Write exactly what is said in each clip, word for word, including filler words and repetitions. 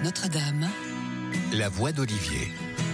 Notre-Dame, la voix d'Olivier.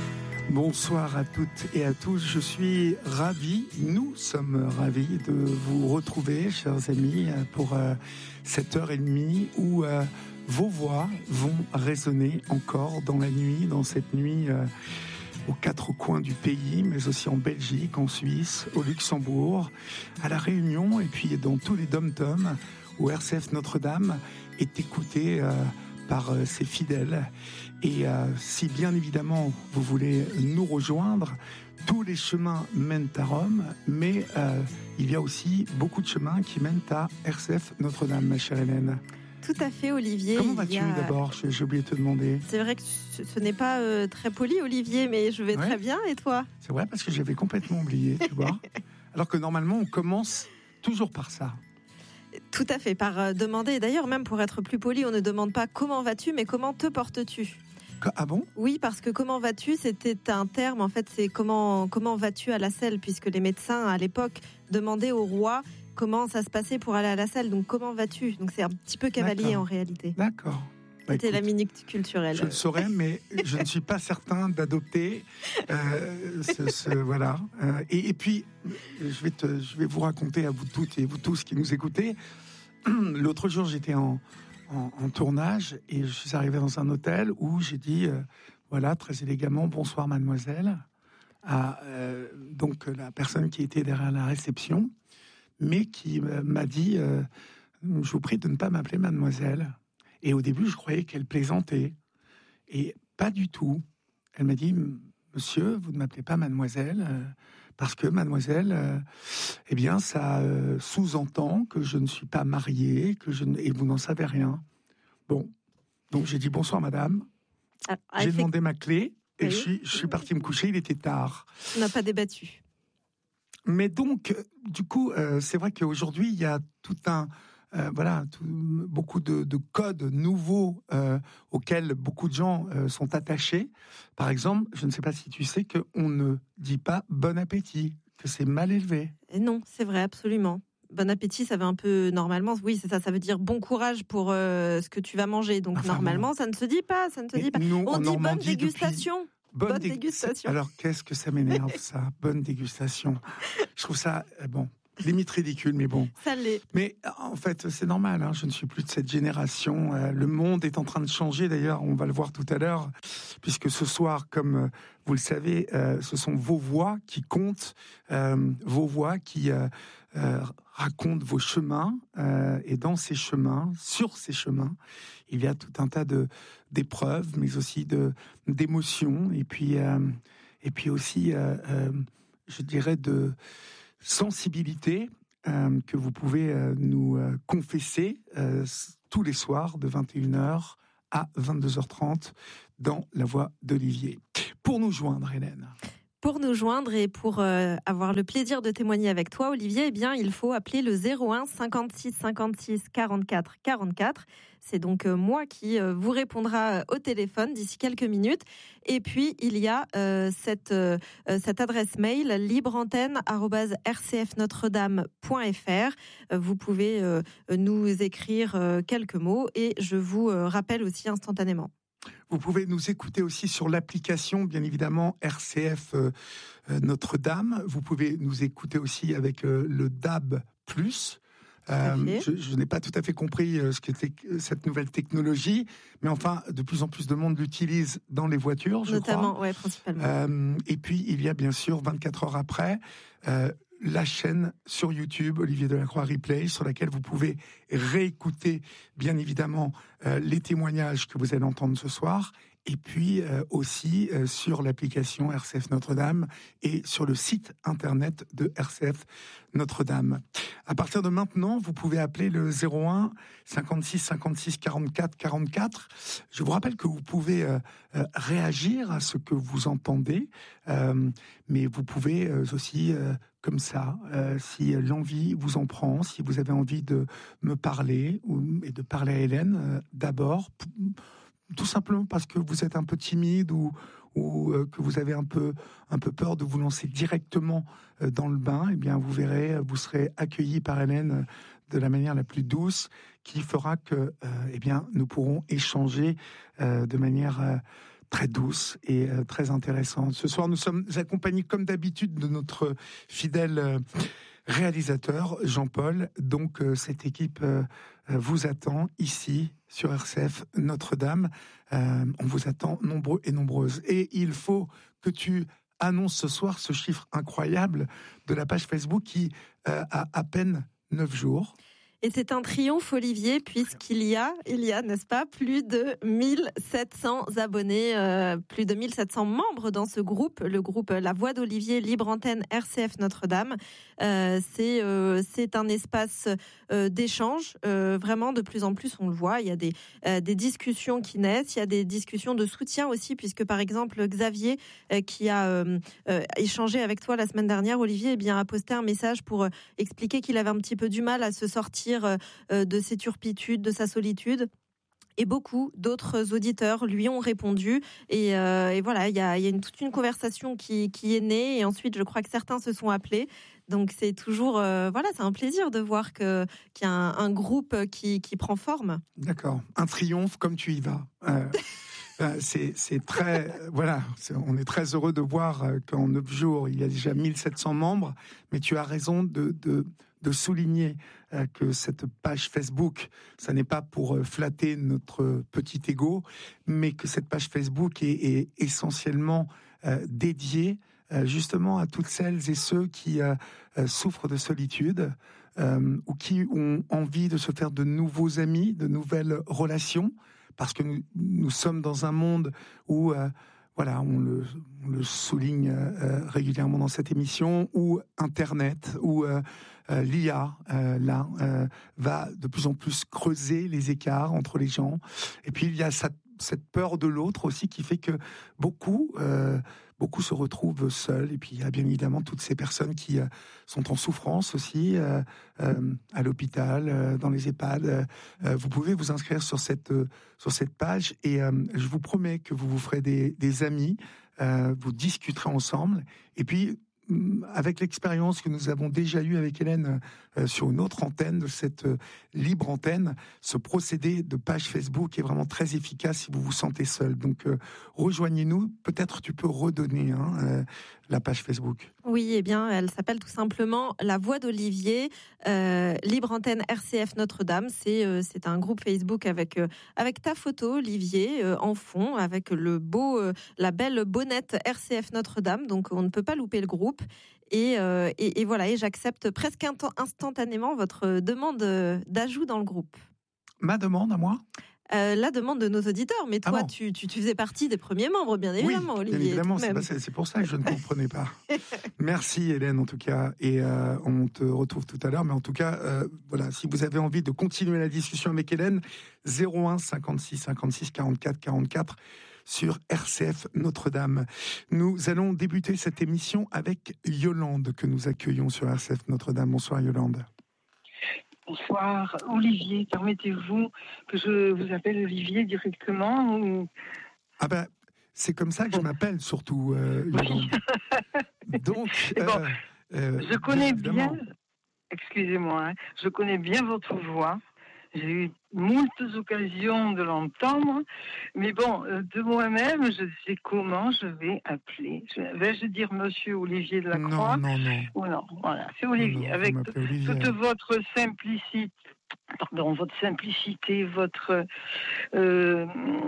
Bonsoir à toutes et à tous, je suis ravi, nous sommes ravis de vous retrouver, chers amis, pour euh, cette heure et demie où euh, vos voix vont résonner encore dans la nuit, dans cette nuit euh, aux quatre coins du pays, mais aussi en Belgique, en Suisse, au Luxembourg, à La Réunion et puis dans tous les dom-toms où R C F Notre-Dame est écouté euh, par euh, ses fidèles. Et euh, si bien évidemment vous voulez nous rejoindre, tous les chemins mènent à Rome, mais euh, il y a aussi beaucoup de chemins qui mènent à R C F Notre-Dame, ma chère Hélène. Tout à fait, Olivier. Comment vas-tu a... d'abord ? J'ai, j'ai oublié de te demander. C'est vrai que ce, ce n'est pas euh, très poli, Olivier, mais je vais ouais. très bien. Et toi ? C'est vrai, parce que j'avais complètement oublié, tu vois. Alors que normalement, on commence toujours par ça. Tout à fait, par euh, demander. Et d'ailleurs, même pour être plus poli, on ne demande pas comment vas-tu, mais comment te portes-tu ? Ah bon ? Oui, parce que comment vas-tu, c'était un terme, en fait, c'est comment, comment vas-tu à la selle, puisque les médecins, à l'époque, demandaient au roi comment ça se passait pour aller à la selle. Donc, comment vas-tu ? Donc, c'est un petit peu cavalier, D'accord. en réalité. D'accord. Bah, c'était écoute, la minute culturelle. Je le saurais, mais je ne suis pas certain d'adopter euh, ce, ce, voilà. Euh, et, et puis, je vais, te, je vais vous raconter à vous toutes et vous tous qui nous écoutez. L'autre jour, j'étais en... En, en tournage, et je suis arrivé dans un hôtel où j'ai dit, euh, voilà, très élégamment, bonsoir mademoiselle, à euh, donc la personne qui était derrière la réception, mais qui euh, m'a dit, euh, je vous prie de ne pas m'appeler mademoiselle. Et au début, je croyais qu'elle plaisantait, et pas du tout. Elle m'a dit, monsieur, vous ne m'appelez pas mademoiselle, euh, parce que mademoiselle, euh, eh bien, ça euh, sous-entend que je ne suis pas mariée, que je ne... et vous n'en savez rien. Bon, donc j'ai dit bonsoir madame, ah, j'ai fait... demandé ma clé, et oui. je, suis, je suis parti me coucher, il était tard. On n'a pas débattu. Mais donc, du coup, euh, c'est vrai qu'aujourd'hui, il y a tout un... Euh, voilà, tout, beaucoup de, de codes nouveaux euh, auxquels beaucoup de gens euh, sont attachés. Par exemple, je ne sais pas si tu sais qu'on ne dit pas bon appétit, que c'est mal élevé. Et non, c'est vrai, absolument. Bon appétit, ça veut un peu normalement, oui, c'est ça, ça veut dire bon courage pour euh, ce que tu vas manger. Donc enfin, normalement, bon. ça ne se dit pas, ça ne se dit pas. Nous, on dit bonne dégustation. Depuis... Bonne, bonne dég... dégustation. Alors qu'est-ce que ça m'énerve ça, bonne dégustation. Je trouve ça euh, bon. Limite ridicule, mais bon. Ça l'est. Mais en fait, c'est normal, hein, je ne suis plus de cette génération. Euh, le monde est en train de changer, d'ailleurs, on va le voir tout à l'heure, puisque ce soir, comme euh, vous le savez, euh, ce sont vos voix qui comptent, euh, vos voix qui euh, euh, racontent vos chemins, euh, et dans ces chemins, sur ces chemins, il y a tout un tas de d'épreuves, mais aussi de d'émotions, et puis euh, et puis aussi, euh, euh, je dirais de sensibilité euh, que vous pouvez euh, nous euh, confesser euh, tous les soirs de vingt et une heures à vingt-deux heures trente dans La Voix d'Olivier. Pour nous joindre, Hélène. Pour nous joindre et pour euh, avoir le plaisir de témoigner avec toi, Olivier, eh bien, il faut appeler le zéro un cinquante-six cinquante-six quarante-quatre quarante-quatre. C'est donc euh, moi qui euh, vous répondra au téléphone d'ici quelques minutes. Et puis, il y a euh, cette, euh, cette adresse mail libreantenne arobase r c f notre dame point f r. Euh, vous pouvez euh, nous écrire euh, quelques mots et je vous euh, rappelle aussi instantanément. Vous pouvez nous écouter aussi sur l'application, bien évidemment, R C F euh, Notre-Dame. Vous pouvez nous écouter aussi avec euh, le D A B plus. Euh, je, je n'ai pas tout à fait compris euh, ce qu'était cette nouvelle technologie, mais enfin, de plus en plus de monde l'utilise dans les voitures, je Notamment, crois. ouais, principalement. Euh, et puis, il y a bien sûr, vingt-quatre heures après, euh, la chaîne sur YouTube, Olivier Delacroix Replay, sur laquelle vous pouvez réécouter, bien évidemment, euh, les témoignages que vous allez entendre ce soir, et puis euh, aussi euh, sur l'application R C F Notre-Dame et sur le site internet de R C F Notre-Dame. À partir de maintenant, vous pouvez appeler le zéro un cinquante-six cinquante-six quarante-quatre quarante-quatre. Je vous rappelle que vous pouvez euh, euh, réagir à ce que vous entendez, euh, mais vous pouvez euh, aussi, euh, comme ça, euh, si l'envie vous en prend, si vous avez envie de me parler ou, et de parler à Hélène, euh, d'abord, p- tout simplement parce que vous êtes un peu timide ou, ou euh, que vous avez un peu, un peu peur de vous lancer directement euh, dans le bain, eh bien vous verrez, vous serez accueilli par Hélène de la manière la plus douce, qui fera que euh, eh bien, nous pourrons échanger euh, de manière euh, très douce et euh, très intéressante. Ce soir, nous sommes accompagnés comme d'habitude de notre fidèle euh, réalisateur Jean-Paul. Donc euh, cette équipe euh, vous attend ici sur R C F Notre-Dame. Euh, on vous attend nombreux et nombreuses. Et il faut que tu annonces ce soir ce chiffre incroyable de la page Facebook qui euh, a à peine neuf jours. Et c'est un triomphe, Olivier, puisqu'il y a, il y a, n'est-ce pas, plus de mille sept cents abonnés, euh, plus de mille sept cents membres dans ce groupe, le groupe La Voix d'Olivier, Libre Antenne R C F Notre-Dame. Euh, c'est, euh, c'est un espace euh, d'échange, euh, vraiment de plus en plus, on le voit, il y a des, euh, des discussions qui naissent, il y a des discussions de soutien aussi, puisque par exemple Xavier, euh, qui a euh, euh, échangé avec toi la semaine dernière, Olivier, eh bien, a posté un message pour euh, expliquer qu'il avait un petit peu du mal à se sortir de ses turpitudes, de sa solitude. Et beaucoup d'autres auditeurs lui ont répondu. Et, euh, et voilà, il y a, y a une, toute une conversation qui, qui est née. Et ensuite, je crois que certains se sont appelés. Donc, c'est toujours... Euh, voilà, c'est un plaisir de voir que, qu'il y a un, un groupe qui, qui prend forme. D'accord. Un triomphe comme tu y vas. Euh... C'est, c'est très, voilà, c'est, on est très heureux de voir qu'en neuf jours, il y a déjà mille sept cents membres, mais tu as raison de, de, de souligner que cette page Facebook, ça n'est pas pour flatter notre petit ego, mais que cette page Facebook est, est essentiellement euh, dédiée euh, justement à toutes celles et ceux qui euh, souffrent de solitude euh, ou qui ont envie de se faire de nouveaux amis, de nouvelles relations. Parce que nous, nous sommes dans un monde où, euh, voilà, on le, on le souligne euh, régulièrement dans cette émission, où Internet, où euh, euh, l'I A, euh, là, euh, va de plus en plus creuser les écarts entre les gens. Et puis, il y a cette, cette peur de l'autre aussi qui fait que beaucoup... Euh, Beaucoup se retrouvent seuls, et puis il y a bien évidemment toutes ces personnes qui euh, sont en souffrance aussi, euh, euh, à l'hôpital, euh, dans les EHPAD. Euh, vous pouvez vous inscrire sur cette, euh, sur cette page, et euh, je vous promets que vous vous ferez des, des amis, euh, vous discuterez ensemble, et puis avec l'expérience que nous avons déjà eue avec Hélène euh, sur une autre antenne, de cette euh, libre antenne, ce procédé de page Facebook est vraiment très efficace si vous vous sentez seul. Donc euh, rejoignez-nous, peut-être tu peux redonner hein, euh, la page Facebook. Oui, eh bien, elle s'appelle tout simplement La Voix d'Olivier, euh, Libre Antenne R C F Notre-Dame. C'est, euh, c'est un groupe Facebook avec, euh, avec ta photo, Olivier, euh, en fond, avec le beau, euh, la belle bonnette R C F Notre-Dame. Donc, on ne peut pas louper le groupe. Et, euh, et, et voilà, et j'accepte presque instantanément votre demande d'ajout dans le groupe. Ma demande à moi ? Euh, la demande de nos auditeurs, mais toi, ah bon. tu, tu, tu faisais partie des premiers membres, bien évidemment, oui, Olivier. Bien évidemment, c'est, pas, c'est pour ça que je ne comprenais pas. Merci Hélène, en tout cas, et euh, on te retrouve tout à l'heure, mais en tout cas, euh, voilà, si vous avez envie de continuer la discussion avec Hélène, zéro un cinquante-six cinquante-six quarante-quatre quarante-quatre sur R C F Notre-Dame. Nous allons débuter cette émission avec Yolande, que nous accueillons sur R C F Notre-Dame. Bonsoir Yolande. Bonsoir, Olivier. Permettez-vous que je vous appelle Olivier directement ou... Ah ben, c'est comme ça que je m'appelle surtout, euh, Yolande. Donc, bon, euh, euh, je connais bien, bien, excusez-moi, hein, je connais bien votre voix. J'ai eu moultes occasions de l'entendre, mais bon, de moi-même, je sais comment je vais appeler. Vais-je dire Monsieur Olivier de la Croix ? Non, non, non. Ou non, voilà, c'est Olivier. Non, avec t- Olivier. Toute votre simplicité, pardon, votre simplicité, votre... Euh,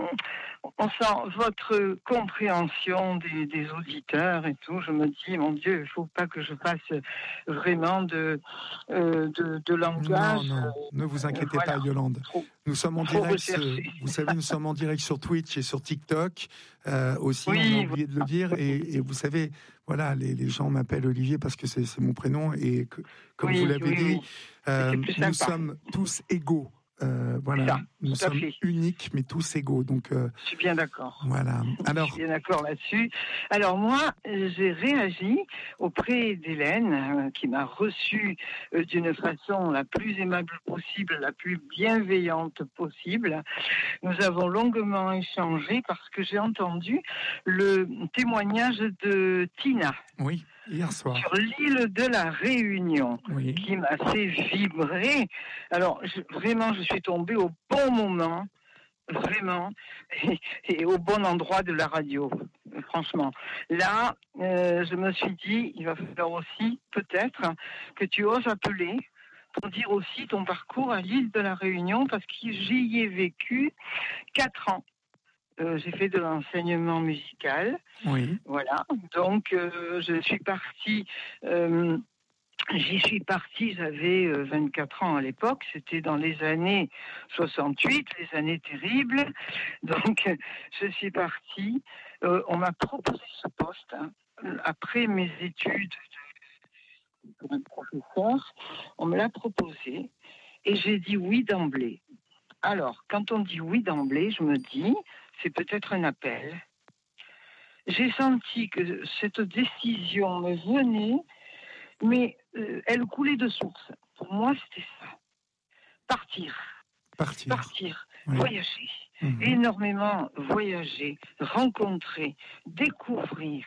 on sent votre compréhension des, des auditeurs et tout. Je me dis, mon Dieu, il ne faut pas que je fasse vraiment de, euh, de, de langage. Non, non, ne vous inquiétez euh, voilà. pas, Yolande. Trop, nous sommes en direct, euh, vous savez, nous sommes en direct sur Twitch et sur TikTok euh, aussi, oui, on a oublié de le dire. Et, et vous savez, voilà, les, les gens m'appellent Olivier parce que c'est, c'est mon prénom. Et que, comme oui, vous l'avez oui, dit, oui. Euh, nous sommes tous égaux. Euh, voilà, nous sommes fait. uniques, mais tous égaux. Donc, euh, je suis bien d'accord. Voilà. Alors, je suis bien d'accord là-dessus. Alors moi, j'ai réagi auprès d'Hélène, euh, qui m'a reçue euh, d'une façon la plus aimable possible, la plus bienveillante possible. Nous avons longuement échangé parce que j'ai entendu le témoignage de Tina. Oui, hier soir. Sur l'île de la Réunion, oui. qui m'a fait vibrer. Alors, je, vraiment, je suis tombée au bon moment, vraiment, et, et au bon endroit de la radio, franchement. Là, euh, je me suis dit, il va falloir aussi, peut-être, que tu oses appeler pour dire aussi ton parcours à l'île de la Réunion, parce que j'y ai vécu quatre ans. Euh, j'ai fait de l'enseignement musical. Oui. Voilà. Donc, euh, je suis partie. Euh, j'y suis partie. J'avais euh, vingt-quatre ans à l'époque. C'était dans les années soixante-huit, les années terribles. Donc, je suis partie. Euh, on m'a proposé ce poste hein, après mes études pour un professeur. On me l'a proposé et j'ai dit oui d'emblée. Alors, quand on dit oui d'emblée, je me dis, c'est peut-être un appel. J'ai senti que cette décision me venait, mais euh, elle coulait de source. Pour moi, c'était ça. Partir. Partir. Partir. Oui. Voyager. Mmh. Énormément voyager, rencontrer, découvrir.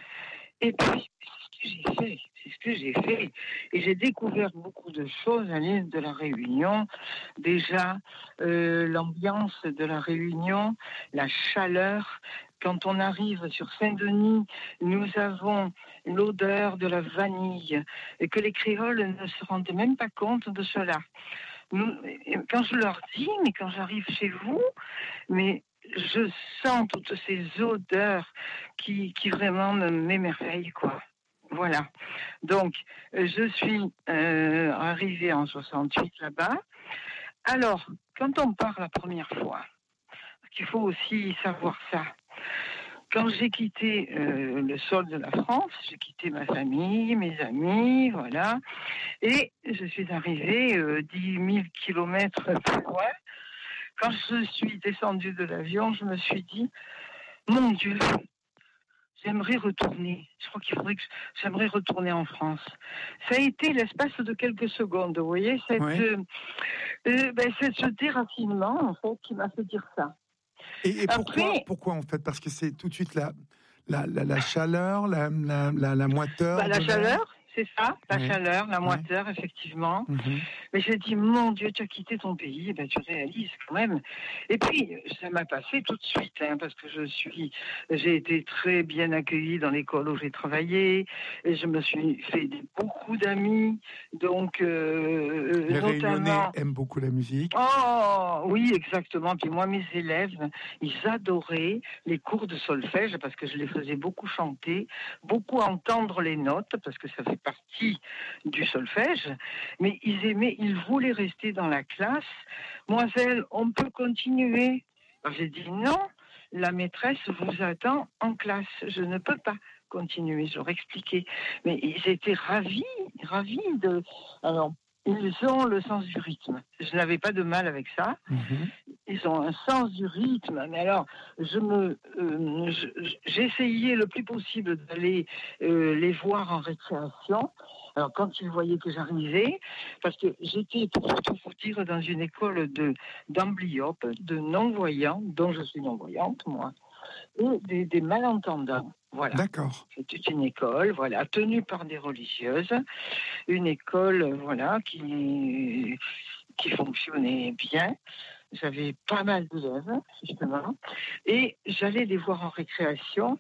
Et puis, c'est ce que j'ai fait. C'est ce que j'ai fait. Et j'ai découvert beaucoup de choses à l'île de la Réunion. Déjà, euh, l'ambiance de la Réunion, la chaleur. Quand on arrive sur Saint-Denis, nous avons l'odeur de la vanille et que les créoles ne se rendent même pas compte de cela. Nous, quand je leur dis, mais quand j'arrive chez vous, mais je sens toutes ces odeurs qui, qui vraiment m'émerveillent, quoi. Voilà. Donc, je suis euh, arrivée en soixante-huit là-bas. Alors, quand on part la première fois, parce qu'il faut aussi savoir ça, quand j'ai quitté euh, le sol de la France, j'ai quitté ma famille, mes amis, voilà, et je suis arrivée euh, dix mille kilomètres plus loin. Quand je suis descendue de l'avion, je me suis dit, mon Dieu, j'aimerais retourner. Je crois qu'il faudrait que j'aimerais retourner en France. Ça a été l'espace de quelques secondes, vous voyez, cette, oui. euh, euh, ben, c'est ce déracinement, en fait, qui m'a fait dire ça. Et, et pourquoi, Après, pourquoi, en fait? Parce que c'est tout de suite la, la, la, la chaleur, la, la, la, la moiteur. Bah, la chaleur, c'est ça, la oui. chaleur, la oui. moiteur, effectivement. Mm-hmm. Mais j'ai dit, mon Dieu, tu as quitté ton pays, eh ben, tu réalises quand même. Et puis, ça m'a passé tout de suite, hein, parce que je suis, j'ai été très bien accueillie dans l'école où j'ai travaillé, et je me suis fait beaucoup d'amis, donc euh, Les notamment... Réunionnais aiment beaucoup la musique. Oh, oui, exactement. Puis moi, mes élèves, ils adoraient les cours de solfège, parce que je les faisais beaucoup chanter, beaucoup entendre les notes, parce que ça fait partie du solfège, mais ils aimaient, ils voulaient rester dans la classe. Mademoiselle, on peut continuer? Alors j'ai dit non, la maîtresse vous attend en classe, je ne peux pas continuer, je leur expliquais. Mais ils étaient ravis, ravis de... Alors, ils ont le sens du rythme. Je n'avais pas de mal avec ça. Mm-hmm. Ils ont un sens du rythme. Mais alors, je me, euh, je, j'essayais le plus possible d'aller euh, les voir en récréation. Alors, quand ils voyaient que j'arrivais, parce que j'étais, pour tout vous dire, dans une école de, d'amblyopes, de non-voyants, dont je suis non-voyante, moi, et des, des malentendants. Voilà. D'accord. C'était une école, voilà, tenue par des religieuses, une école, voilà, qui, qui fonctionnait bien. J'avais pas mal d'élèves, justement, et j'allais les voir en récréation,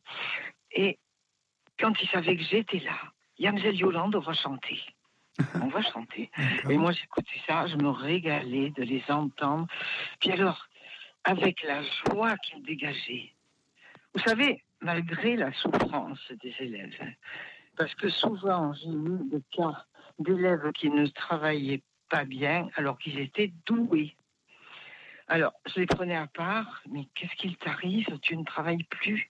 et quand ils savaient que j'étais là, Yamzelle Yolande, on va chanter. On va chanter. Et moi, j'écoutais ça, je me régalais de les entendre. Puis alors, avec la joie qu'ils dégageaient, vous savez, malgré la souffrance des élèves, parce que souvent, j'ai eu des cas d'élèves qui ne travaillaient pas bien alors qu'ils étaient doués. Alors, je les prenais à part, mais qu'est-ce qu'il t'arrive? Tu ne travailles plus.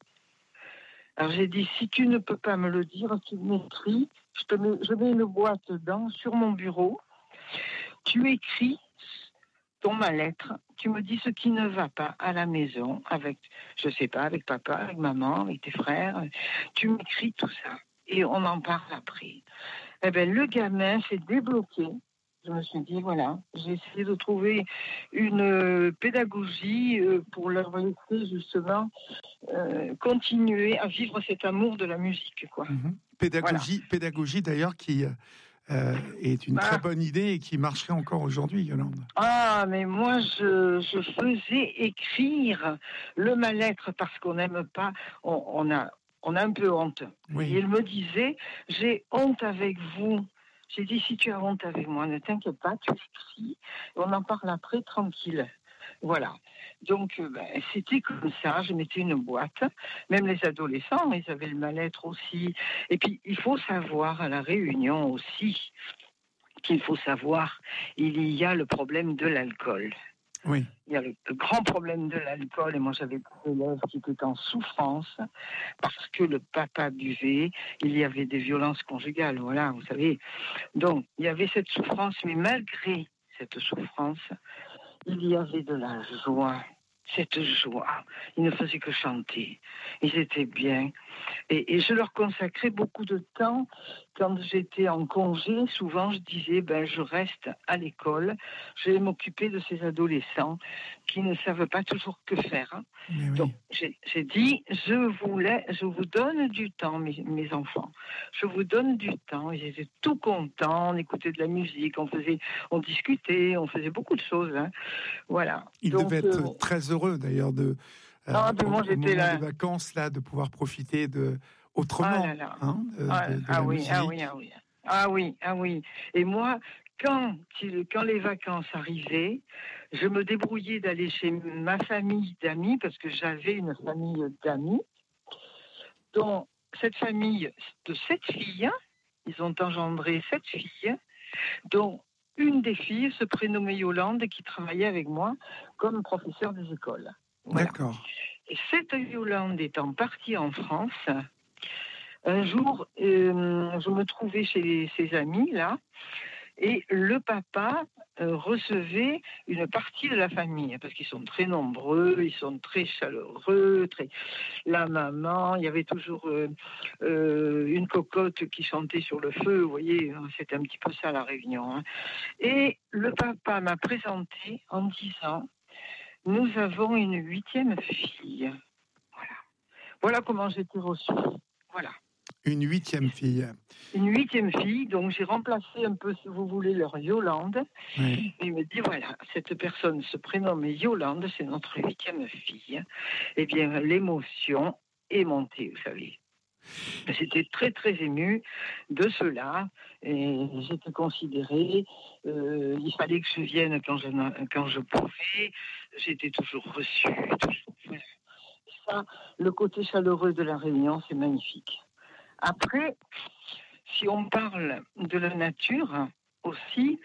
Alors j'ai dit, si tu ne peux pas me le dire, tu m'écris, je, te mets, je mets une boîte dedans sur mon bureau, tu écris ton mal-être, tu me dis ce qui ne va pas à la maison, avec, je sais pas, avec papa, avec maman, avec tes frères. Tu m'écris tout ça et on en parle après. Eh bien, le gamin s'est débloqué. Je me suis dit, voilà, j'ai essayé de trouver une pédagogie pour leur laisser justement euh, continuer à vivre cet amour de la musique, quoi. Mmh. Pédagogie, voilà. Pédagogie d'ailleurs qui... Euh, est une ah. très bonne idée et qui marcherait encore aujourd'hui, Yolande. Ah, mais moi, je, je faisais écrire le mal-être parce qu'on n'aime pas, on, on, a, on a un peu honte. Oui. Et il me disait, j'ai honte avec vous. J'ai dit, si tu as honte avec moi, ne t'inquiète pas, tu écris, on en parle après, tranquille. Voilà. Donc, ben, c'était comme ça. Je mettais une boîte. Même les adolescents, ils avaient le mal-être aussi. Et puis, il faut savoir à la Réunion aussi qu'il faut savoir, il y a le problème de l'alcool. Oui. Il y a le, le grand problème de l'alcool. Et moi, j'avais des élèves qui étaient en souffrance parce que le papa buvait. Il y avait des violences conjugales. Voilà, vous savez. Donc, il y avait cette souffrance. Mais malgré cette souffrance, il y avait de la joie, cette joie. Ils ne faisaient que chanter. Ils étaient bien. Et, et je leur consacrais beaucoup de temps. Quand j'étais en congé, souvent je disais, ben, je reste à l'école. Je vais m'occuper de ces adolescents qui ne savent pas toujours que faire. Oui. Donc, j'ai, j'ai dit, je vous, la, je vous donne du temps, mes, mes enfants. Je vous donne du temps. Ils étaient tout contents. On écoutait de la musique, on faisait, on discutait, on faisait beaucoup de choses. Hein. Voilà. Ils Donc, devaient être euh, très heureux d'ailleurs de, euh, ah, au, moi, au j'étais moment là. des vacances là, de pouvoir profiter de autrement, ah là là. Hein, de, ah, de, de ah, la oui, musique. ah oui, ah oui, ah oui, ah oui. Et moi, quand, quand les vacances arrivaient, je me débrouillais d'aller chez ma famille d'amis, parce que j'avais une famille d'amis, dont cette famille de sept filles, ils ont engendré sept filles, dont une des filles se prénommait Yolande et qui travaillait avec moi comme professeur des écoles. Voilà. D'accord. Et cette Yolande étant partie en France, un jour, euh, je me trouvais chez ses amis, là, et le papa euh, recevait une partie de la famille, parce qu'ils sont très nombreux, ils sont très chaleureux, très... la maman, il y avait toujours euh, euh, une cocotte qui chantait sur le feu, vous voyez, c'était un petit peu ça la réunion. Hein. Et le papa m'a présenté en disant, nous avons une huitième fille. Voilà. Voilà comment j'ai été reçue. Voilà. Une huitième fille. Une huitième fille, donc j'ai remplacé un peu, si vous voulez, leur Yolande. Oui. Et il me dit, voilà, cette personne se prénomme Yolande, c'est notre huitième fille. Eh bien, l'émotion est montée, vous savez. J'étais très, très émue de cela. Et j'étais considérée, euh, il fallait que je vienne quand je, quand je pouvais. J'étais toujours reçue. Toujours... Ça, le côté chaleureux de la Réunion, c'est magnifique. Après, si on parle de la nature aussi,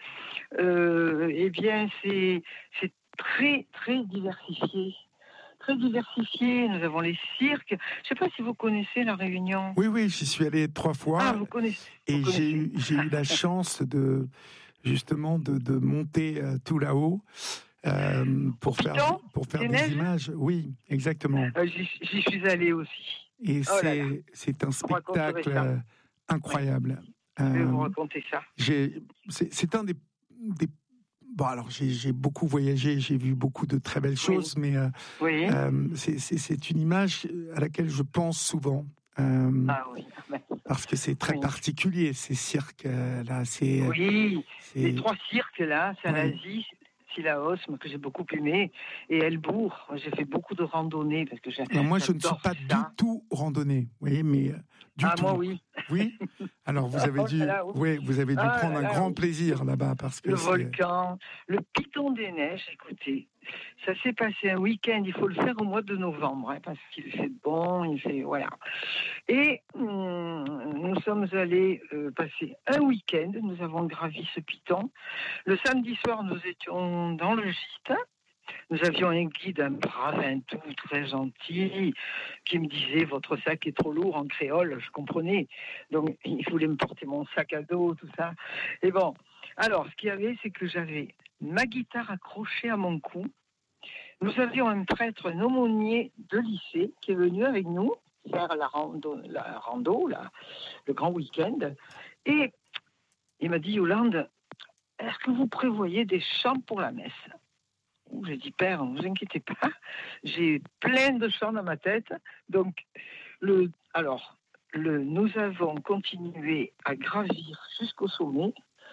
euh, eh bien, c'est, c'est très, très diversifié. Très diversifié. Nous avons les cirques. Je ne sais pas si vous connaissez la Réunion. Oui, oui, j'y suis allé trois fois. Ah, vous connaissez. Et vous j'ai eu, j'ai eu la chance de, justement, de, de monter euh, tout là-haut. Euh, pour, faire, pour faire des, des images. Oui, exactement. Euh, j'y, j'y suis allée aussi. Et oh c'est, c'est un spectacle euh, incroyable. Oui. Je vais euh, vous raconter ça. J'ai, c'est, c'est un des, des... Bon, alors, j'ai, j'ai beaucoup voyagé, j'ai vu beaucoup de très belles choses, oui. mais euh, oui. euh, c'est, c'est, c'est une image à laquelle je pense souvent. Euh, ah oui. Parce que c'est très oui. particulier, ces cirques-là. C'est, oui, c'est... les trois cirques-là, c'est oui. en Asie. Sillaos, que j'ai beaucoup aimé, et Elbourg. J'ai fait beaucoup de randonnées parce que j'ai. Non, moi, je ne suis pas ça. du tout randonnée, oui, mais du ah, tout. moi, oui. Oui. Alors, vous avez dû, là, oui. oui, vous avez dû ah, prendre là, un là, grand oui. plaisir là-bas parce que le c'est... volcan, le Piton des Neiges. Écoutez, ça s'est passé un week-end. Il faut le faire au mois de novembre hein, parce qu'il fait bon, il fait voilà. Et hum, nous sommes allés euh, passer un week-end. Nous avons gravi ce Piton. Le samedi soir, nous étions dans le gîte. Nous avions un guide, un brave, un tout très gentil, qui me disait « Votre sac est trop lourd » en créole, je comprenais. Donc, il voulait me porter mon sac à dos, tout ça. Et bon, alors, ce qu'il y avait, c'est que j'avais ma guitare accrochée à mon cou. Nous avions un prêtre, un aumônier de lycée qui est venu avec nous faire la rando, la rando la, le grand week-end. Et il m'a dit, Yolande, est-ce que vous prévoyez des chants pour la messe ? J'ai dit, Père, ne vous inquiétez pas, j'ai plein de chants dans ma tête. Donc, le, alors, le, nous avons continué à gravir jusqu'au sommet.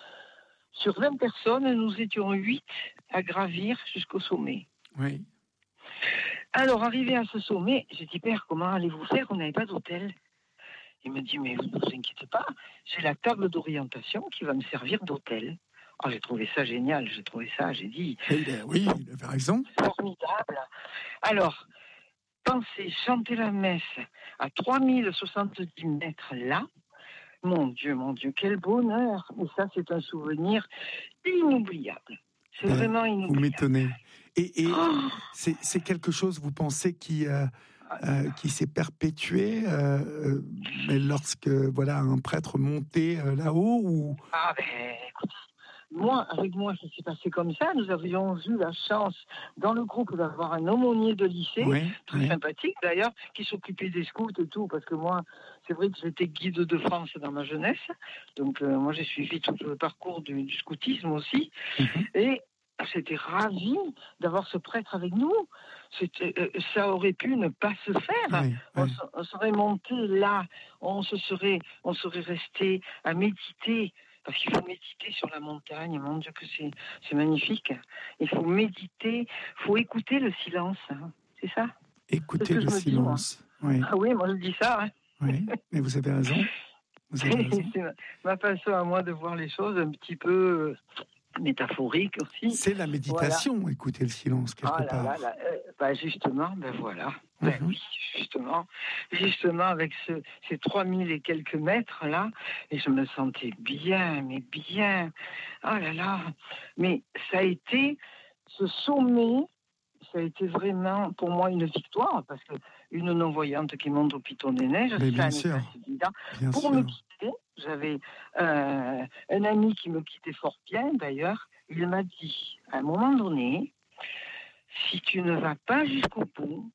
Sur vingt personnes, nous étions huit à gravir jusqu'au sommet. Oui. Alors, arrivé à ce sommet, j'ai dit, Père, comment allez-vous faire ? On n'avait pas d'hôtel. Il me dit, mais vous ne vous inquiétez pas, j'ai la table d'orientation qui va me servir d'hôtel. Oh, j'ai trouvé ça génial, j'ai trouvé ça, j'ai dit... Il a, oui, il avait raison. Formidable. Alors, pensez, chanter la messe à trois mille soixante-dix mètres là, mon Dieu, mon Dieu, quel bonheur. Et ça, c'est un souvenir inoubliable. C'est ben, vraiment inoubliable. Vous m'étonnez. Et, et oh c'est, c'est quelque chose, vous pensez, qui, euh, euh, qui s'est perpétué euh, mais lorsque voilà, un prêtre montait euh, là-haut ou... Ah ben, écoute, moi, avec moi, ça s'est passé comme ça. Nous avions eu la chance, dans le groupe, d'avoir un aumônier de lycée, oui, très oui. sympathique d'ailleurs, qui s'occupait des scouts et tout, parce que moi, c'est vrai que j'étais guide de France dans ma jeunesse, donc euh, moi j'ai suivi tout le parcours du, du scoutisme aussi, mm-hmm. et j'étais ravie d'avoir ce prêtre avec nous. C'était, euh, ça aurait pu ne pas se faire. Oui, on, oui. on serait monté là, on se serait, on serait resté à méditer. Parce qu'il faut méditer sur la montagne, mon Dieu que c'est, c'est magnifique. Il faut méditer, il faut écouter le silence, hein. C'est ça ? Écouter le silence. Dis, oui. Ah oui, moi je dis ça. Hein. Oui, mais vous avez raison. Vous avez raison. C'est ma, ma façon à moi de voir les choses un petit peu métaphorique aussi. C'est la méditation, voilà. Écouter le silence quelque ah là part. Là, là, euh, bah justement, ben voilà. Ben mm-hmm. oui, justement, justement avec ce, ces trois mille et quelques mètres là, et je me sentais bien, mais bien. Oh là là, mais ça a été ce sommet, ça a été vraiment pour moi une victoire parce que une non-voyante qui monte au Piton des Neiges, mais bien ça sûr. Évident. Bien pour sûr. me quitter, j'avais euh, un ami qui me quittait fort bien d'ailleurs. Il m'a dit à un moment donné, si tu ne vas pas jusqu'au bout,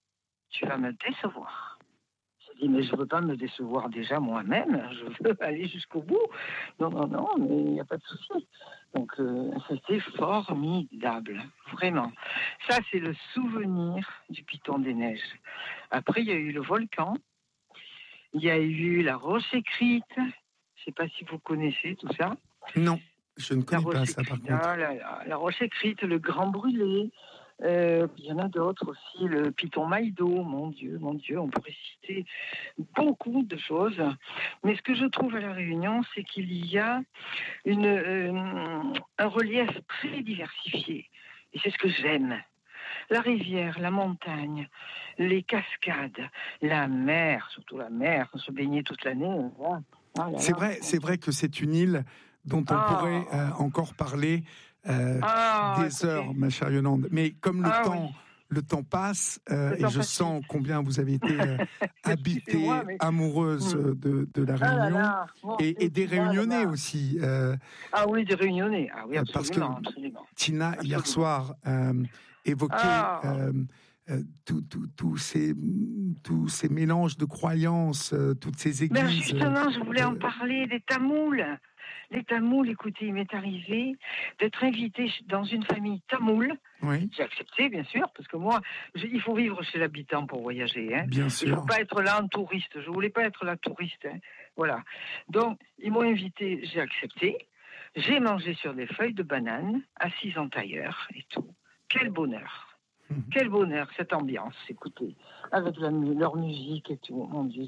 tu vas me décevoir. J'ai dit, mais je ne veux pas me décevoir déjà moi-même, je veux aller jusqu'au bout. Non, non, non, mais il n'y a pas de souci. Donc, euh, c'était formidable, vraiment. Ça, c'est le souvenir du Piton des Neiges. Après, il y a eu le volcan, il y a eu la roche écrite. Je ne sais pas si vous connaissez tout ça. Non, je ne connais pas ça, par contre. La, la, la roche écrite, le grand brûlé. Euh, il y en a d'autres aussi, le Piton Maïdo, mon Dieu, mon Dieu, on pourrait citer beaucoup de choses. Mais ce que je trouve à La Réunion, c'est qu'il y a une, euh, un relief très diversifié. Et c'est ce que j'aime. La rivière, la montagne, les cascades, la mer, surtout la mer, on se baignait toute l'année. Voilà. Ah là c'est là. vrai, c'est vrai que c'est une île dont on ah. pourrait euh, encore parler euh, ah, des écoutez. heures, ma chère Yolande. Mais comme le ah, temps, oui. le temps passe, euh, le et temps je passe sens combien vous avez été euh, habitée, moi, mais... amoureuse mmh. de, de la Réunion, ah là là. Bon, et, et des Réunionnais aussi. Euh, ah oui, des Réunionnais. Ah oui, absolument, parce que absolument. Tina, absolument. hier soir, euh, évoquait ah. euh, euh, tous tout, tout ces, tout ces mélanges de croyances, euh, toutes ces églises. Ben justement, je voulais euh, en parler, des tamouls. Les tamouls, écoutez, il m'est arrivé d'être invité dans une famille tamoule. Oui. J'ai accepté, bien sûr, parce que moi, je, il faut vivre chez l'habitant pour voyager. Hein. Bien sûr. Il ne faut pas être là en touriste. Je ne voulais pas être là touriste. Hein. Voilà. Donc, ils m'ont invité, j'ai accepté. J'ai mangé sur des feuilles de banane, assise en tailleur et tout. Quel bonheur. Mmh. Quel bonheur, cette ambiance, écoutez, avec la, leur musique et tout, mon Dieu.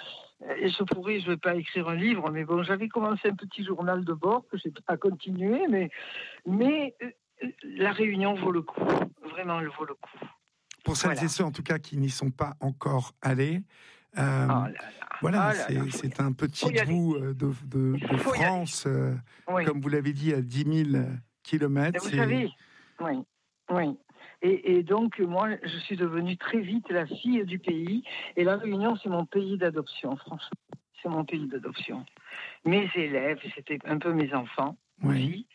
Et je pourrais, je ne vais pas écrire un livre, mais bon, j'avais commencé un petit journal de bord que je n'ai pas continué, mais, mais euh, la Réunion vaut le coup, vraiment, elle vaut le coup. Pour celles voilà. et ceux, en tout cas, qui n'y sont pas encore allés, euh, oh là là. voilà, oh là c'est, là, c'est un petit bout de, de, de France, euh, oui. comme vous l'avez dit, à dix mille kilomètres. Vous et... savez, oui, oui. Et, et donc, moi, je suis devenue très vite la fille du pays. Et la Réunion, c'est mon pays d'adoption, franchement. C'est mon pays d'adoption. Mes élèves, c'était un peu mes enfants oui. aussi.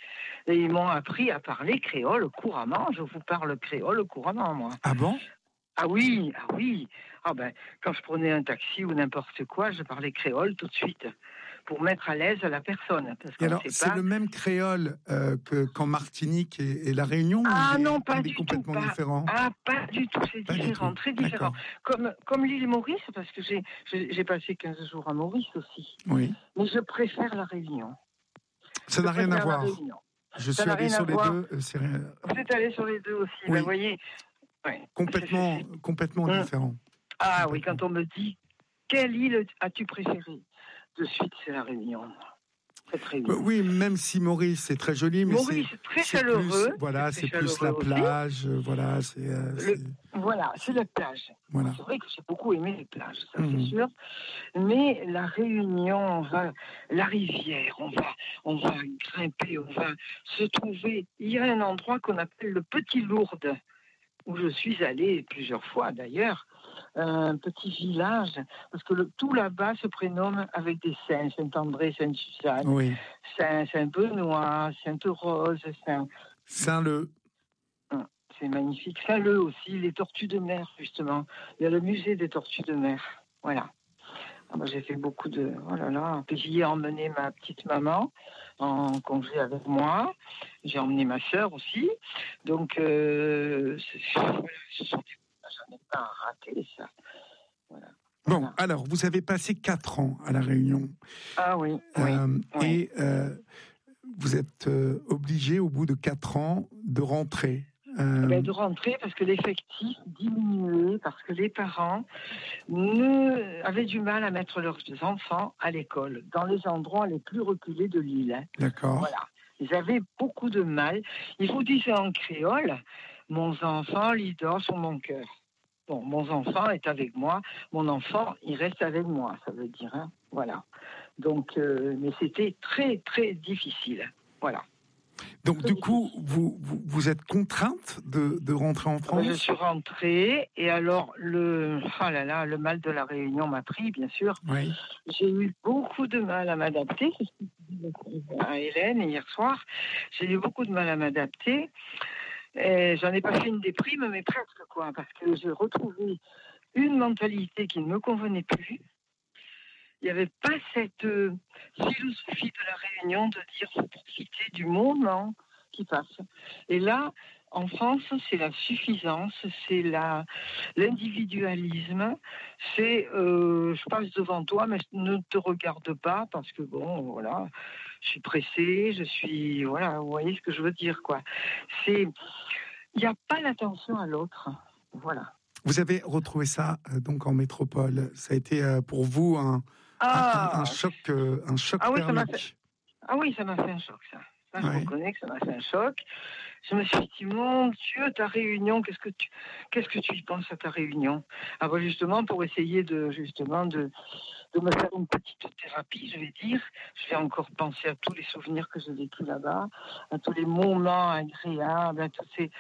Et ils m'ont appris à parler créole couramment. Je vous parle créole couramment, moi. Ah bon? Ah oui, ah oui. Ah ben, quand je prenais un taxi ou n'importe quoi, je parlais créole tout de suite pour mettre à l'aise la personne. Parce et alors, c'est pas... le même créole euh, que, qu'en Martinique et, et La Réunion? Ah il est, non, pas il du est complètement tout. Pas, différent. ah, pas du tout, c'est pas différent, tout. très différent. Comme, comme l'île Maurice, parce que j'ai, j'ai, j'ai passé quinze jours à Maurice aussi. Oui. Mais je préfère la Réunion. Ça je n'a rien à voir. Je Ça suis allé sur les voir. deux. C'est rien... Vous êtes allé sur les deux aussi, oui. ben, voyez. Ouais. Complètement, c'est, c'est... complètement mmh. différent. Ah complètement. Oui, quand on me dit quelle île as-tu préférée, de suite c'est la Réunion. Très, très bien. Oui, même si Maurice c'est très joli, mais Maurice, c'est très c'est chaleureux. Plus, voilà, c'est, c'est plus la aussi. plage. Voilà, c'est, euh, Le, c'est. Voilà, c'est la plage. Voilà. C'est vrai que j'ai beaucoup aimé les plages, ça mmh. c'est sûr. Mais la Réunion, on va, la rivière, on va, on va grimper, on va se trouver. Il y a un endroit qu'on appelle le Petit Lourdes, où je suis allée plusieurs fois d'ailleurs. Un petit village, parce que le, tout là-bas se prénomme avec des saints, Saint-André, Sainte-Suzanne, oui. Saint, Saint-Benoît, Sainte-Rose, Saint... Saint-Leu. C'est magnifique. Saint-Leu aussi, les tortues de mer, justement. Il y a le musée des tortues de mer. Voilà. Ah, moi, j'ai fait beaucoup de... Oh là là. Puis j'y ai emmené ma petite maman en congé avec moi. J'ai emmené ma sœur aussi. Donc, euh, c'est... Voilà, ce sont des... J'en ai pas raté, ça. Voilà. Bon, voilà. alors, vous avez passé quatre ans à La Réunion. Ah oui, euh, oui. Et euh, vous êtes euh, obligé, au bout de quatre ans, de rentrer. Euh... Ben, de rentrer parce que l'effectif diminuait, parce que les parents ne... avaient du mal à mettre leurs enfants à l'école, dans les endroits les plus reculés de l'île. Hein. D'accord. Voilà. Ils avaient beaucoup de mal. Ils vous disaient en créole, mon enfant, il dort sur mon cœur. Bon, mon enfant est avec moi, mon enfant, il reste avec moi, ça veut dire. Hein. Voilà. Donc, euh, mais c'était très, très difficile. Voilà. Donc, du coup, vous, vous, vous êtes contrainte de, de rentrer en France? Je suis rentrée, et alors, le, oh là là, le mal de la Réunion m'a pris, bien sûr. Oui. J'ai eu beaucoup de mal à m'adapter, c'est ce que je disais à Hélène hier soir. J'ai eu beaucoup de mal à m'adapter. Et j'en ai pas fait une déprime, mais presque, quoi, parce que j'ai retrouvé une mentalité qui ne me convenait plus. Il n'y avait pas cette euh, philosophie de la Réunion de dire faut profiter du moment qui passe. Et là, en France, c'est la suffisance, c'est la, l'individualisme, c'est euh, je passe devant toi, mais ne te regarde pas parce que bon, voilà, je suis pressée, je suis, voilà, vous voyez ce que je veux dire, quoi. C'est, il n'y a pas l'attention à l'autre, voilà. Vous avez retrouvé ça euh, donc en métropole. Ça a été euh, pour vous un Ah, un, un choc, euh, un choc ah oui, thermique. ça m'a fait, ah oui, ça m'a fait un choc, ça. Ça, je ouais. reconnais que ça m'a fait un choc. Je me suis dit, mon Dieu, ta réunion, qu'est-ce que tu, qu'est-ce que tu y penses à ta réunion? Ah ben justement, pour essayer de, justement, de, de me faire une petite thérapie, je vais dire. Je vais encore penser à tous les souvenirs que j'ai vécus là-bas, à tous les moments agréables, à tous ces...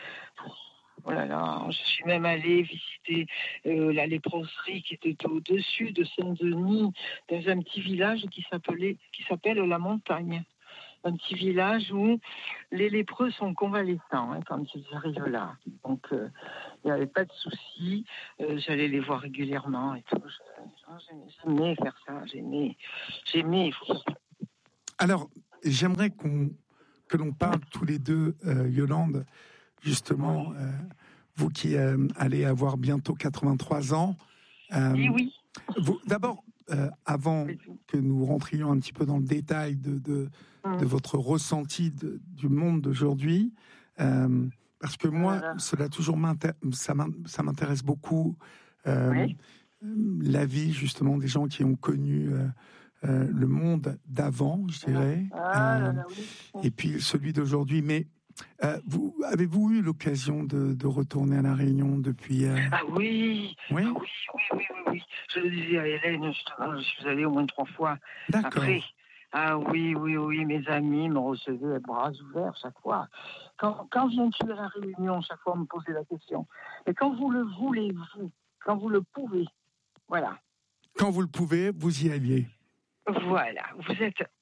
Oh là là, je suis même allée visiter euh, la léproserie qui était au-dessus de Saint-Denis, dans un petit village qui s'appelait, qui s'appelle La Montagne. Un petit village où les lépreux sont convalescents hein, quand ils arrivent là. Donc, il euh, n'y avait pas de souci. Euh, j'allais les voir régulièrement et tout. J'aimais faire ça. J'aimais. J'aimais. Il faut faire ça. Alors, j'aimerais qu'on, que l'on parle tous les deux, euh, Yolande, justement, euh, vous qui euh, allez avoir bientôt quatre-vingt-trois ans. Euh, oui, oui. Vous, d'abord, euh, avant que nous rentrions un petit peu dans le détail de, de, mmh. de votre ressenti de, du monde d'aujourd'hui, euh, parce que moi, voilà. cela toujours m'intér- ça, ça m'intéresse beaucoup, euh, oui. la vie justement des gens qui ont connu euh, euh, le monde d'avant, je dirais, ah, euh, là, là, oui. et puis celui d'aujourd'hui. Mais Euh, vous, avez-vous eu l'occasion de, de retourner à La Réunion depuis euh... Ah oui, oui, ah oui, oui, oui, oui, oui. Je le disais à Hélène, justement, je suis allée au moins trois fois. D'accord. Après. Ah oui, oui, oui, mes amis me recevaient à bras ouverts chaque fois. Quand, quand viens-tu à La Réunion, chaque fois on me posait la question. Et quand vous le voulez, vous, quand vous le pouvez, voilà. Quand vous le pouvez, vous y alliez. Voilà, vous êtes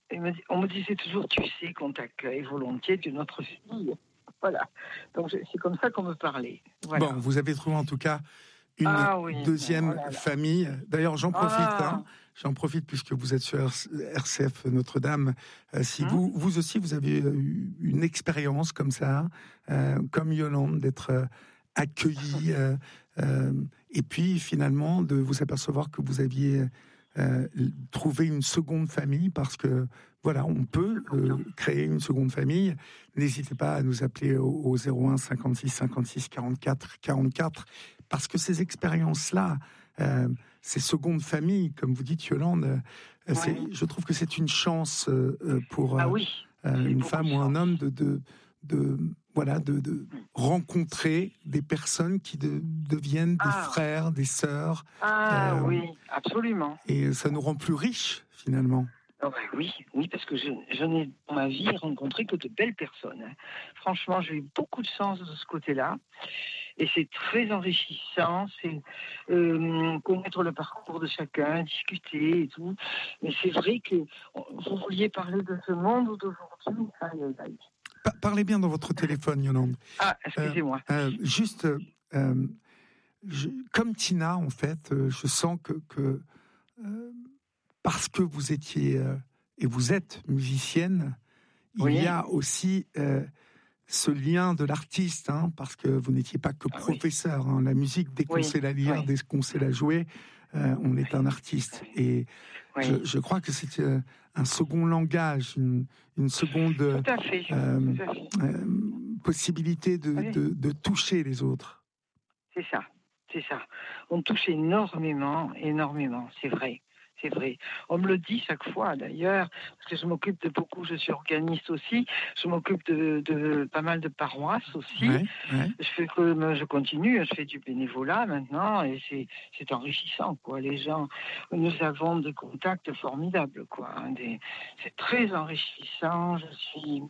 me, on me disait toujours, tu sais qu'on t'accueille volontiers, tu es notre fille. Voilà. Donc c'est comme ça qu'on me parlait. Voilà. Bon, vous avez trouvé en tout cas une ah, oui, deuxième oh là là. famille. D'ailleurs, j'en profite, ah. hein, j'en profite puisque vous êtes sur R C F Notre-Dame. Euh, si hum. vous, vous aussi, vous avez eu une expérience comme ça, euh, comme Yolande, d'être euh, accueillie, euh, euh, et puis finalement de vous apercevoir que vous aviez euh, trouvé une seconde famille, parce que voilà, on peut euh, créer une seconde famille. N'hésitez pas à nous appeler au, au zéro un cinquante-six cinquante-six quarante-quatre quarante-quatre, parce que ces expériences-là, euh, ces secondes familles, comme vous dites, Yolande, euh, c'est, ouais. je trouve que c'est une chance euh, pour euh, ah oui, euh, une femme ou un homme de, de, de, voilà, de, de rencontrer des personnes qui de, deviennent des ah. frères, des sœurs. Ah euh, oui, absolument. Et ça nous rend plus riches, finalement. Oh ben oui, oui, parce que je, je n'ai dans ma vie rencontré que de belles personnes. Franchement, j'ai eu beaucoup de chance de ce côté-là. Et c'est très enrichissant, c'est euh, connaître le parcours de chacun, discuter et tout. Mais c'est vrai que vous vouliez parler de ce monde d'aujourd'hui. Aïe, aïe, aïe. Pa- parlez bien dans votre téléphone, Yolande. Ah, excusez-moi. Euh, euh, juste, euh, je, comme Tina, en fait, euh, je sens que... que euh, parce que vous étiez euh, et vous êtes musicienne, il oui. y a aussi euh, ce lien de l'artiste, hein, parce que vous n'étiez pas que professeur. Ah, oui. hein, la musique, dès qu'on oui. sait la lire, oui. dès qu'on sait la jouer, euh, on est un artiste. Et oui. je, je crois que c'est euh, un second langage, une, une seconde Tout à fait. Euh, Tout à fait. Euh, possibilité de, oui. de, de toucher les autres. C'est ça, c'est ça. On touche énormément, énormément, c'est vrai. C'est vrai. On me le dit chaque fois, d'ailleurs, parce que je m'occupe de beaucoup, je suis organiste aussi, je m'occupe de, de pas mal de paroisses aussi. Ouais, ouais. Je fais que, je continue, je fais du bénévolat maintenant, et c'est, c'est enrichissant, quoi. Les gens, nous avons des contacts formidables, quoi. Des, c'est très enrichissant. Je suis...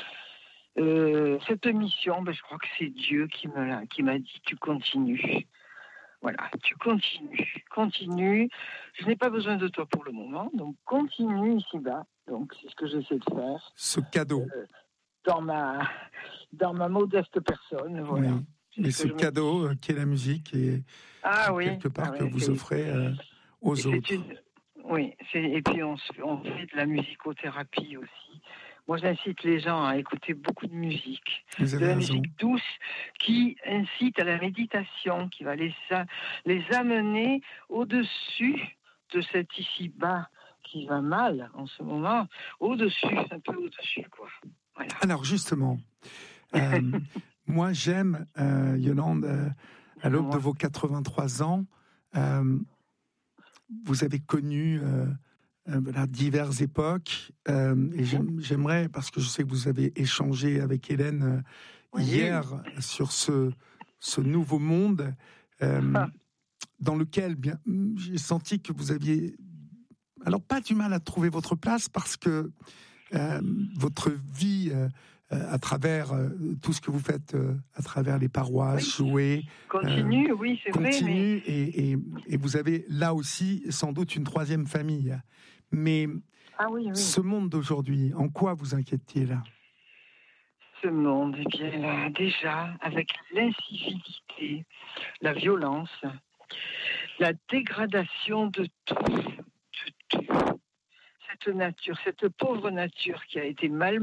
Euh, cette mission, ben, je crois que c'est Dieu qui me l'a, qui m'a dit, tu continues. Voilà, tu continues, continue. Je n'ai pas besoin de toi pour le moment, donc continue ici-bas. Donc c'est ce que j'essaie de faire. Ce cadeau. Euh, dans ma, dans ma modeste personne, voilà. Oui. Mais ce, ce cadeau euh, qui est la musique et ah, oui. quelque part ah, que oui, vous c'est... offrez euh, aux et autres. Une... Oui, c'est... et puis on, on fait de la musicothérapie aussi. Moi, j'incite les gens à écouter beaucoup de musique, Vous avez de la raison. musique douce qui incite à la méditation, qui va les, les amener au-dessus de cet ici-bas qui va mal en ce moment, au-dessus, un peu au-dessus, quoi. Voilà. Alors, justement, euh, moi, j'aime, euh, Yolande, euh, à l'aube moi. de vos quatre-vingt-trois ans, euh, vous avez connu... Euh, Euh, voilà, diverses époques euh, et j'aime, j'aimerais, parce que je sais que vous avez échangé avec Hélène euh, oui. hier sur ce, ce nouveau monde euh, ah. dans lequel bien, j'ai senti que vous aviez alors pas du mal à trouver votre place, parce que euh, votre vie euh, à travers euh, tout ce que vous faites euh, à travers les paroisses, oui. jouer continue, euh, oui c'est continue vrai mais... et, et, et vous avez là aussi sans doute une troisième famille. Mais ah oui, oui. ce monde d'aujourd'hui, en quoi vous inquiète-t-il ? Ce monde, eh bien là, déjà, avec l'incivilité, la violence, la dégradation de tout, de tout, cette nature, cette pauvre nature qui a été mal